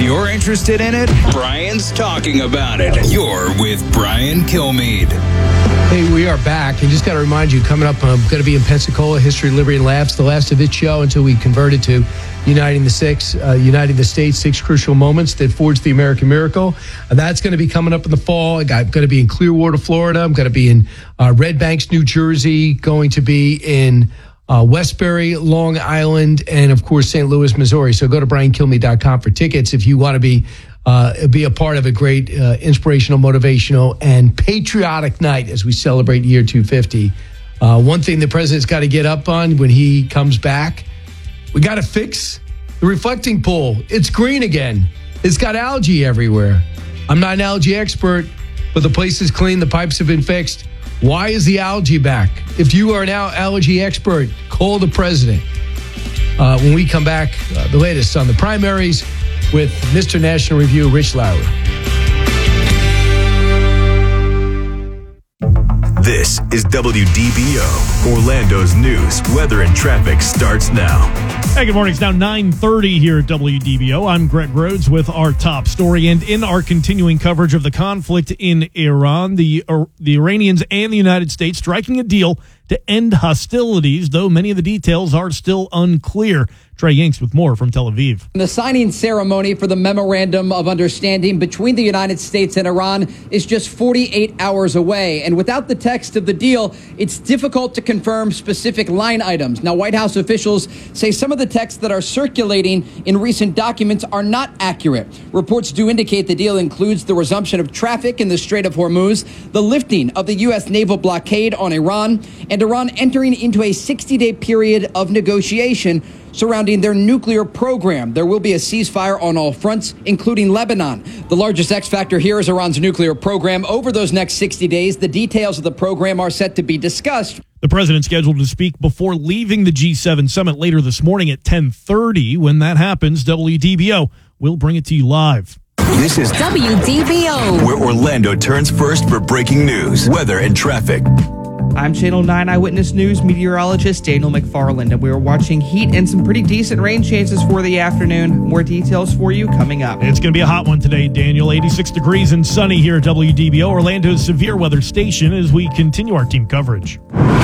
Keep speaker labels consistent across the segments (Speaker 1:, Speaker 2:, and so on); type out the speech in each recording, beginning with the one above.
Speaker 1: you're interested in it, Brian's talking about it. You're with Brian Kilmeade.
Speaker 2: Hey, we are back. And just got to remind you, coming up, I'm going to be in Pensacola, History, Liberty, and Laughs, the last of its show until we convert it to Uniting the States, 6 crucial moments that forged the American miracle. That's going to be coming up in the fall. I'm going to be in Clearwater, Florida. I'm going to be in Red Banks, New Jersey, going to be in Westbury, Long Island, and, of course, St. Louis, Missouri. So go to briankilmeade.com for tickets if you want to be a part of a great inspirational, motivational, and patriotic night as we celebrate year 250. One thing the president's got to get up on when he comes back, we got to fix the reflecting pool. It's green again. It's got algae everywhere. I'm not an algae expert, but the place is clean. The pipes have been fixed. Why is the algae back? If you are now allergy expert, call the president. When we come back, the latest on the primaries with Mr. National Review, Rich Lowry.
Speaker 3: This is WDBO. Orlando's news, weather, and traffic starts now.
Speaker 4: Hey, good morning. It's now 9:30 here at WDBO. I'm Greg Rhodes with our top story. And in our continuing coverage of the conflict in Iran, the Iranians and the United States striking a deal to end hostilities, though many of the details are still unclear. Trey Yanks with more from Tel Aviv.
Speaker 5: The signing ceremony for the Memorandum of Understanding between the United States and Iran is just 48 hours away. And without the text of the deal, it's difficult to confirm specific line items. Now, White House officials say some of the texts that are circulating in recent documents are not accurate. Reports do indicate the deal includes the resumption of traffic in the Strait of Hormuz, the lifting of the U.S. naval blockade on Iran, and Iran entering into a 60-day period of negotiation surrounding their nuclear program. There will be a ceasefire on all fronts, including Lebanon. The largest X factor here is Iran's nuclear program. Over those next 60 days, the details of the program are set to be discussed.
Speaker 4: The president scheduled to speak before leaving the G7 summit later this morning at 10:30. When that happens, WDBO will bring it to you live.
Speaker 3: This is
Speaker 6: WDBO,
Speaker 3: where Orlando turns first for breaking news, weather, and traffic.
Speaker 7: I'm Channel 9 Eyewitness News meteorologist Daniel McFarland, and we're watching heat and some pretty decent rain chances for the afternoon. More details for you coming up.
Speaker 4: It's going to be a hot one today, Daniel. 86 degrees and sunny here at WDBO, Orlando's severe weather station, as we continue our team coverage.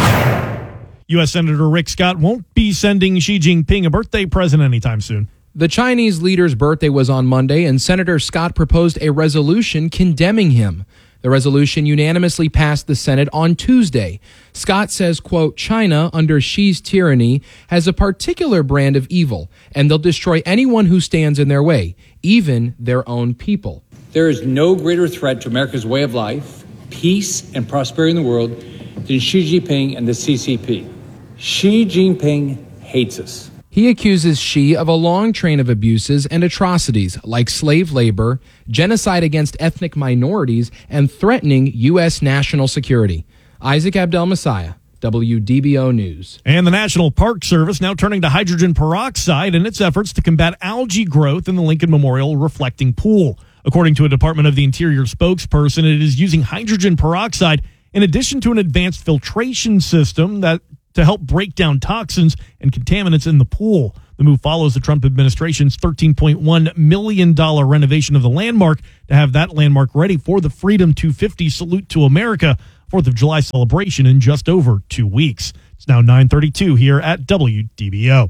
Speaker 4: U.S. Senator Rick Scott won't be sending Xi Jinping a birthday present anytime soon.
Speaker 8: The Chinese leader's birthday was on Monday, and Senator Scott proposed a resolution condemning him. The resolution unanimously passed the Senate on Tuesday. Scott says, quote, China, under Xi's tyranny, has a particular brand of evil, and they'll destroy anyone who stands in their way, even their own people.
Speaker 9: There is no greater threat to America's way of life, peace, and prosperity in the world than Xi Jinping and the CCP. Xi Jinping hates us.
Speaker 8: He accuses Xi of a long train of abuses and atrocities like slave labor, genocide against ethnic minorities, and threatening U.S. national security. Isaac Abdel-Messiah, WDBO News.
Speaker 4: And the National Park Service now turning to hydrogen peroxide in its efforts to combat algae growth in the Lincoln Memorial reflecting pool. According to a Department of the Interior spokesperson, it is using hydrogen peroxide in addition to an advanced filtration system to help break down toxins and contaminants in the pool. The move follows the Trump administration's $13.1 million renovation of the landmark to have that landmark ready for the Freedom 250 Salute to America 4th of July celebration in just over 2 weeks. It's now 9:32 here at WDBO.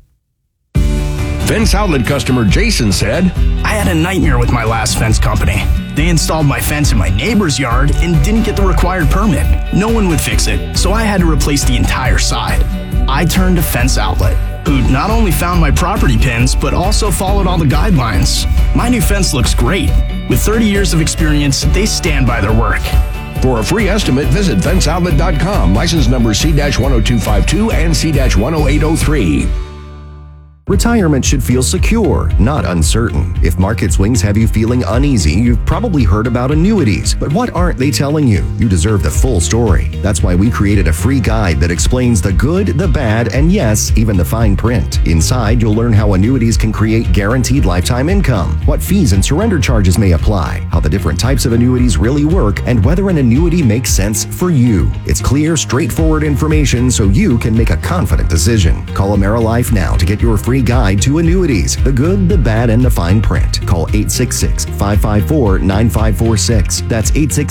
Speaker 10: Fence Outlet customer Jason said,
Speaker 11: I had a nightmare with my last fence company. They installed my fence in my neighbor's yard and didn't get the required permit. No one would fix it, so I had to replace the entire side. I turned to Fence Outlet, who not only found my property pins, but also followed all the guidelines. My new fence looks great. With 30 years of experience, they stand by their work.
Speaker 10: For a free estimate, visit fenceoutlet.com. License number C-10252 and C-10803.
Speaker 12: Retirement should feel secure, not uncertain. If market swings have you feeling uneasy, you've probably heard about annuities. But what aren't they telling you? You deserve the full story. That's why we created a free guide that explains the good, the bad, and yes, even the fine print. Inside, you'll learn how annuities can create guaranteed lifetime income, what fees and surrender charges may apply, how the different types of annuities really work, and whether an annuity makes sense for you. It's clear, straightforward information so you can make a confident decision. Call AmeriLife now to get your free free guide to annuities, the good, the bad, and the fine print. Call 866-554-9546. That's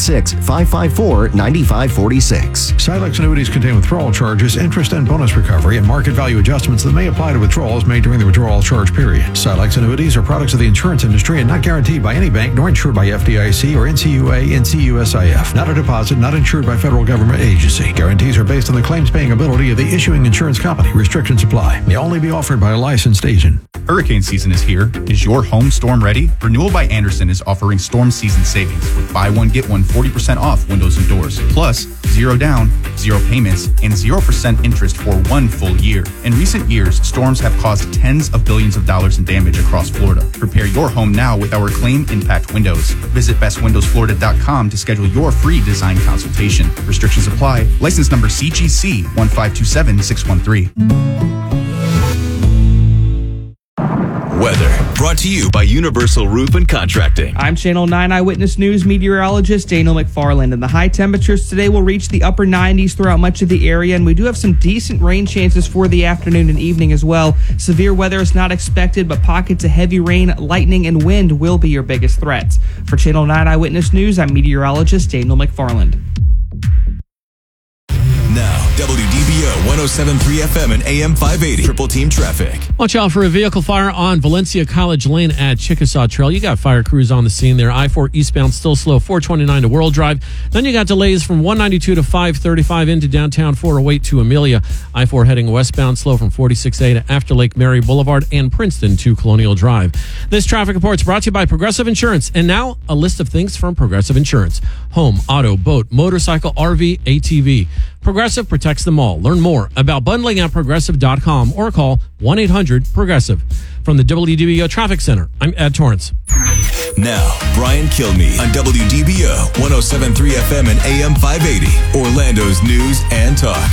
Speaker 12: 866-554-9546.
Speaker 6: Silex annuities contain withdrawal charges, interest and bonus recovery, and market value adjustments that may apply to withdrawals made during the withdrawal charge period. Silex annuities are products of the insurance industry and not guaranteed by any bank nor insured by FDIC or NCUA, NCUSIF. Not a deposit, not insured by federal government agency. Guarantees are based on the claims-paying ability of the issuing insurance company. Restrictions apply. May only be offered by a licensed agent.
Speaker 13: Hurricane season is here. Is your home storm ready? Renewal by Andersen is offering storm season savings with buy one, get one 40% off windows and doors. Plus, 0 down, 0 payments, and 0% interest for 1 full year. In recent years, storms have caused tens of billions of dollars in damage across Florida. Prepare your home now with our Claim Impact Windows. Visit bestwindowsflorida.com to schedule your free design consultation. Restrictions apply. License number CGC 1527613.
Speaker 3: Weather brought to you by Universal Roof and Contracting.
Speaker 7: I'm Channel 9 Eyewitness News meteorologist Daniel McFarland, and the high temperatures today will reach the upper 90s throughout much of the area, and we do have some decent rain chances for the afternoon and evening as well. Severe weather is not expected, but pockets of heavy rain, lightning, and wind will be your biggest threats. For Channel 9 Eyewitness News, I'm meteorologist Daniel McFarland.
Speaker 3: Now, WDBO 107.3 FM and AM 580. Triple Team Traffic.
Speaker 14: Watch out for a vehicle fire on Valencia College Lane at Chickasaw Trail. You got fire crews on the scene there. I-4 eastbound still slow, 429 to World Drive. Then you got delays from 192 to 535 into downtown 408 to Amelia. I-4 heading westbound slow from 46A to after Lake Mary Boulevard and Princeton to Colonial Drive. This traffic report is brought to you by Progressive Insurance. And now, a list of things from Progressive Insurance. Home, auto, boat, motorcycle, RV, ATV. Progressive protects them all. Learn more about bundling at progressive.com or call 1-800-PROGRESSIVE. From the WDBO Traffic Center, I'm Ed Torrance.
Speaker 3: Now, Brian Kilmeade on WDBO 107.3 FM and AM 580. Orlando's news and talk.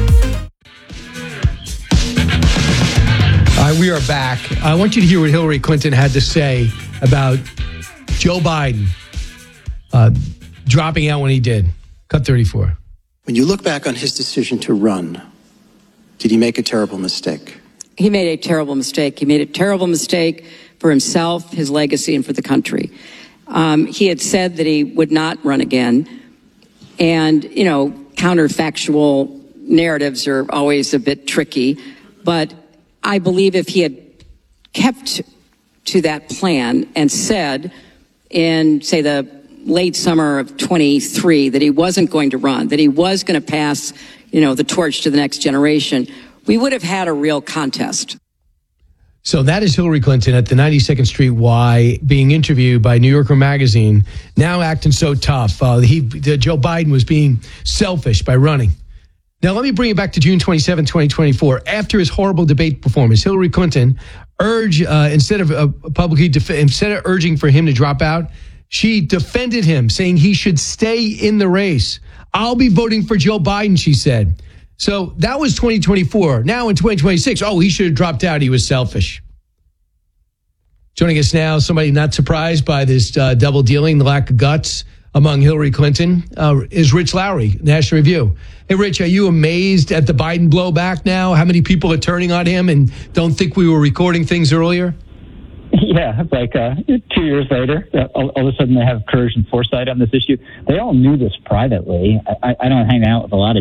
Speaker 2: All right, we are back. I want you to hear what Hillary Clinton had to say about Joe Biden dropping out when he did. Cut 34.
Speaker 15: When you look back on his decision to run, did he make a terrible mistake?
Speaker 16: He made a terrible mistake. He made a terrible mistake for himself, his legacy, and for the country. He had said that he would not run again. And, you know, counterfactual narratives are always a bit tricky. But I believe if he had kept to that plan and said in, say, the late summer of 23 that he wasn't going to run, that he was going to pass, you know, the torch to the next generation, we would have had a real contest.
Speaker 2: So that is Hillary Clinton at the 92nd Street Y being interviewed by New Yorker Magazine, now acting so tough. Joe Biden was being selfish by running. Now, let me bring it back to June 27, 2024. After his horrible debate performance, Hillary Clinton urged, instead of urging for him to drop out, she defended him, saying he should stay in the race. I'll be voting for Joe Biden, she said. So that was 2024. Now in 2026, he should have dropped out. He was selfish. Joining us now, somebody not surprised by this double dealing, the lack of guts among Hillary Clinton, is Rich Lowry, National Review. Hey, Rich, are you amazed at the Biden blowback now? How many people are turning on him and don't think we were recording things earlier?
Speaker 17: Yeah, like 2 years later, all of a sudden they have courage and foresight on this issue. They all knew this privately. I don't hang out with a lot of